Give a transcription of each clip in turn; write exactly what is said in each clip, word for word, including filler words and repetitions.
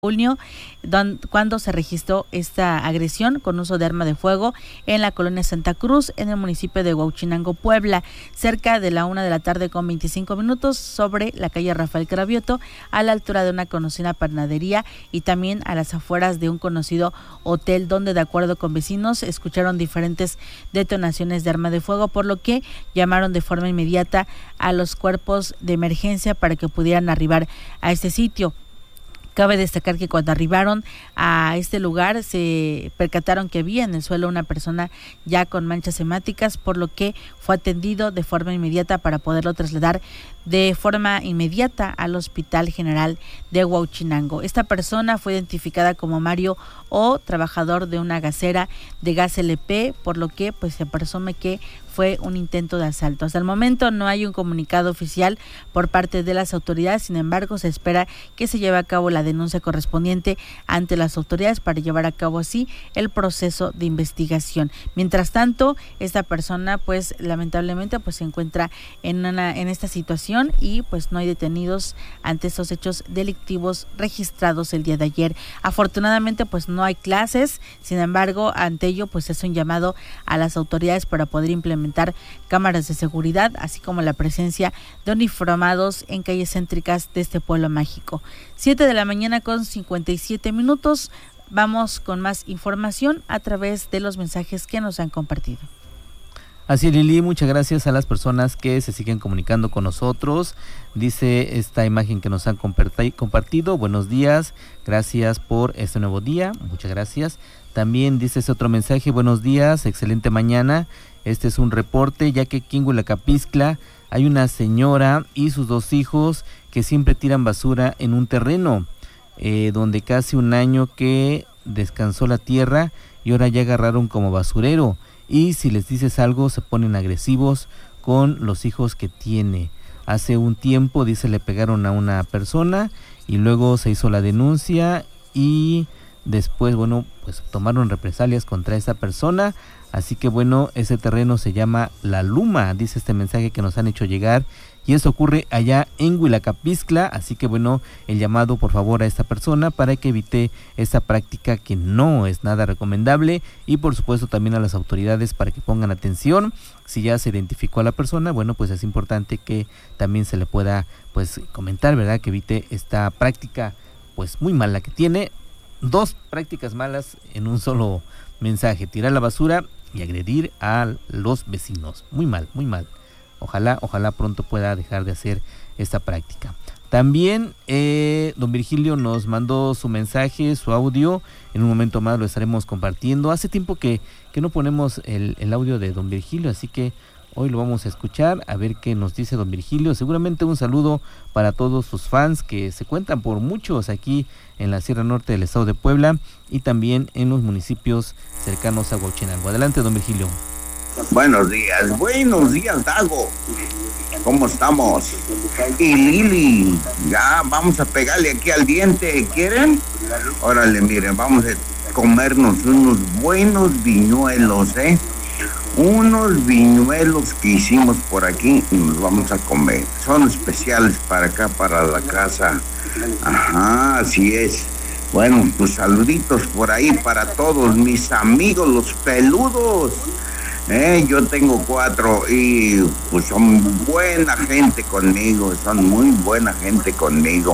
junio, don, cuando se registró esta agresión con uso de arma de fuego en la colonia Santa Cruz, en el municipio de Huauchinango, Puebla, cerca de la una de la tarde con veinticinco minutos, sobre la calle Rafael Cravioto, a la altura de una conocida panadería y también a las afueras de un conocido hotel, donde, de acuerdo con vecinos, escucharon diferentes detonaciones de arma de fuego, por lo que llamaron de forma inmediata a los cuerpos de emergencia para que pudieran arribar a este sitio. Cabe destacar que cuando arribaron a este lugar se percataron que había en el suelo una persona ya con manchas hemáticas, por lo que fue atendido de forma inmediata para poderlo trasladar de forma inmediata al Hospital General de Huauchinango. Esta persona fue identificada como Mario O, trabajador de una gasera de gas L P, por lo que pues se presume que fue un intento de asalto. Hasta el momento no hay un comunicado oficial por parte de las autoridades, sin embargo se espera que se lleve a cabo la denuncia correspondiente ante las autoridades para llevar a cabo así el proceso de investigación. Mientras tanto, esta persona pues lamentablemente pues se encuentra en una en esta situación y pues no hay detenidos ante estos hechos delictivos registrados el día de ayer. Afortunadamente pues no hay clases, sin embargo ante ello pues es un llamado a las autoridades para poder implementar cámaras de seguridad, así como la presencia de uniformados en calles céntricas de este pueblo mágico. siete de la mañana con cincuenta y siete minutos. Vamos con más información a través de los mensajes que nos han compartido. Así es, Lili, muchas gracias a las personas que se siguen comunicando con nosotros. Dice esta imagen que nos han compartido: buenos días, gracias por este nuevo día, muchas gracias. También dice ese otro mensaje: buenos días, excelente mañana. Este es un reporte, ya que aquí en Huilacapixtla hay una señora y sus dos hijos que siempre tiran basura en un terreno, eh, donde casi un año que descansó la tierra y ahora ya agarraron como basurero. Y si les dices algo se ponen agresivos con los hijos que tiene. Hace un tiempo, dice, le pegaron a una persona y luego se hizo la denuncia y después, bueno, pues tomaron represalias contra esa persona. Así que bueno, ese terreno se llama La Luma, dice este mensaje que nos han hecho llegar, y esto ocurre allá en Huilacapixtla. Así que bueno, el llamado por favor a esta persona para que evite esta práctica que no es nada recomendable, y por supuesto también a las autoridades para que pongan atención. Si ya se identificó a la persona, bueno, pues es importante que también se le pueda pues comentar, ¿verdad?, que evite esta práctica pues muy mala que tiene. Dos prácticas malas en un solo mensaje: tirar la basura y agredir a los vecinos. Muy mal, muy mal. Ojalá, ojalá pronto pueda dejar de hacer esta práctica. También eh, don Virgilio nos mandó su mensaje, su audio. En un momento más lo estaremos compartiendo. Hace tiempo que, que no ponemos el, el audio de don Virgilio, así que hoy lo vamos a escuchar, a ver qué nos dice don Virgilio. Seguramente un saludo para todos sus fans que se cuentan por muchos aquí en la Sierra Norte del estado de Puebla y también en los municipios cercanos a Huauchinango. Adelante, don Virgilio. Buenos días, buenos días, Dago. ¿Cómo estamos? Y Lili, ya vamos a pegarle aquí al diente, ¿quieren? Órale, miren, vamos a comernos unos buenos viñuelos, ¿eh? Unos viñuelos que hicimos por aquí y nos vamos a comer. Son especiales para acá, para la casa. Ajá, así es. Bueno, pues saluditos por ahí para todos mis amigos los peludos. Eh, yo tengo cuatro y pues son buena gente conmigo, son muy buena gente conmigo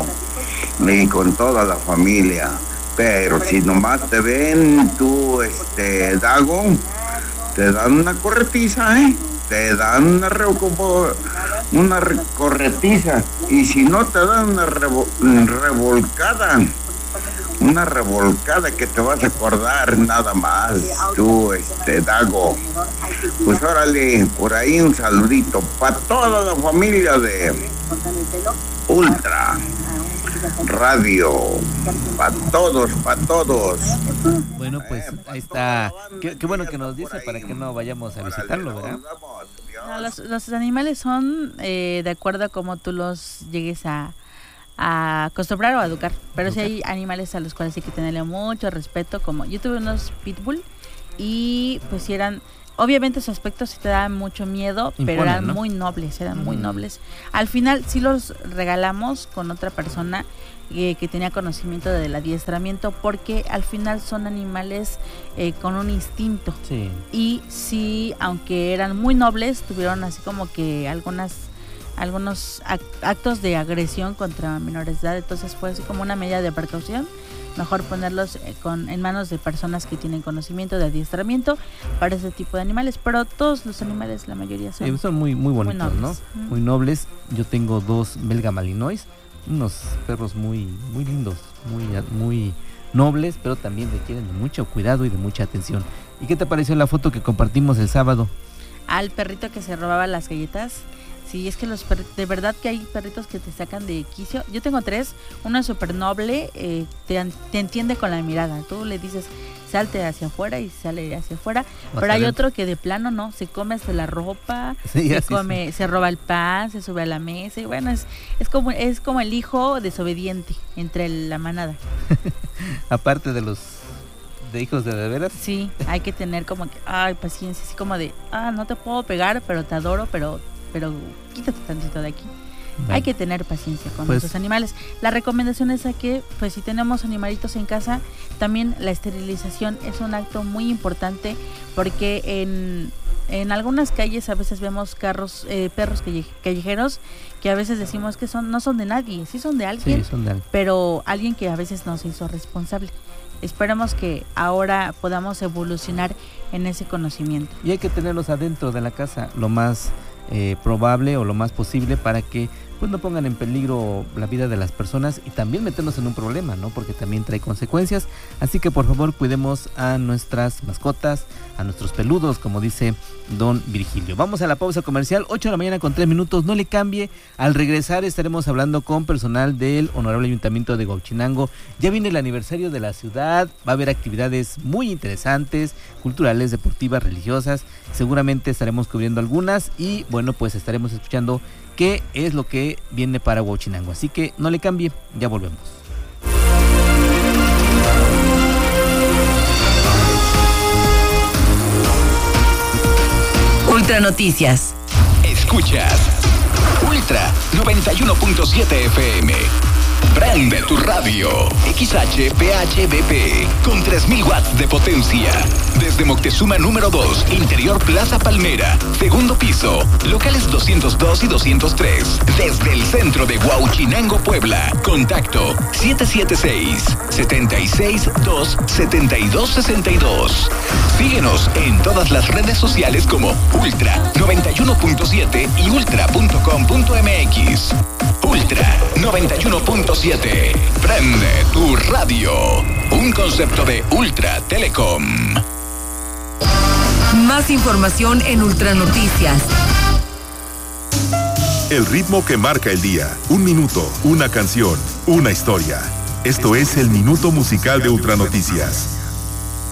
y con toda la familia. Pero si nomás te ven tú, este, Dago, te dan una corretiza, ¿eh? Te dan una, revo- una re- corretiza. Y si no te dan una revo- revolcada, una revolcada que te vas a acordar nada más, tú, este, Dago. Pues órale, por ahí un saludito para toda la familia de Ultra Radio, para todos, para todos. Bueno, pues ahí está. Qué, qué bueno que nos dice para que no vayamos a visitarlo, ¿verdad? No, los, los animales son eh, de acuerdo a cómo tú los llegues a, a acostumbrar o a educar, pero sí hay animales a los cuales hay que tenerle mucho respeto. Como yo tuve unos pitbull y pues si eran, obviamente su aspecto sí te da mucho miedo, Impone, pero eran ¿no? muy nobles, eran Mm. muy nobles. Al final sí los regalamos con otra persona eh, que tenía conocimiento del adiestramiento, porque al final son animales eh, con un instinto. Sí. Y sí, aunque eran muy nobles, tuvieron así como que algunas algunos ac- actos de agresión contra menores de edad, entonces fue así como una medida de precaución, mejor ponerlos eh, con en manos de personas que tienen conocimiento de adiestramiento para ese tipo de animales, pero todos los animales, la mayoría son, Sí, son muy, muy bonitos, ¿no? nobles. Mm. Muy nobles. Yo tengo dos belga malinois, unos perros muy, muy lindos, muy, muy nobles, pero también requieren de mucho cuidado y de mucha atención. ¿Y qué te pareció la foto que compartimos el sábado? Al perrito que se robaba las galletas. Sí, es que los perritos, de verdad que hay perritos que te sacan de quicio. Yo tengo tres, uno es súper noble, eh, te, te entiende con la mirada. Tú le dices, salte hacia afuera y sale hacia afuera. Hasta Pero hay adentro. otro que de plano no, se come hasta la ropa, Sí, se así come, se roba el pan, se sube a la mesa. Y bueno, es, es como es como el hijo desobediente entre la manada. Aparte de los de hijos de de veras. Sí, hay que tener como que, ay, paciencia, así como de, ah, no te puedo pegar, pero te adoro, pero pero quítate tantito de aquí. Bueno, Hay que tener paciencia con pues- nuestros animales. La recomendación es a que, pues si tenemos animalitos en casa, también la esterilización es un acto muy importante, porque en, en algunas calles a veces vemos carros, eh, perros calle- callejeros que a veces decimos que son no son de nadie, sí son de alguien, Sí, son de pero alguien que a veces no se hizo responsable. Esperemos que ahora podamos evolucionar en ese conocimiento. Y hay que tenerlos adentro de la casa lo más eh, probable o lo más posible para que pues no pongan en peligro la vida de las personas y también meternos en un problema, ¿no? Porque también trae consecuencias. Así que por favor cuidemos a nuestras mascotas, a nuestros peludos, como dice don Virgilio. Vamos a la pausa comercial, ocho de la mañana con tres minutos, no le cambie. Al regresar estaremos hablando con personal del Honorable Ayuntamiento de Huauchinango. Ya viene el aniversario de la ciudad, va a haber actividades muy interesantes, culturales, deportivas, religiosas. Seguramente estaremos cubriendo algunas y bueno, pues estaremos escuchando qué es lo que viene para Huauchinango. Así que no le cambie, ya volvemos. Ultra Noticias. Escuchas Ultra noventa y uno punto siete F M. Prende tu radio. X H P H B P con tres mil watts de potencia. Desde Moctezuma número dos, Interior Plaza Palmera, segundo piso, locales doscientos dos y doscientos tres. Desde el centro de Huauchinango, Puebla. Contacto siete siete seis, siete seis dos, siete dos seis dos. Síguenos en todas las redes sociales como Ultra noventa y uno punto siete y ultra punto com punto m x. Ultra noventa y uno punto siete. Prende tu radio. Un concepto de Ultra Telecom. Más información en Ultra Noticias. El ritmo que marca el día. Un minuto, una canción, una historia. Esto es el Minuto Musical de Ultra Noticias.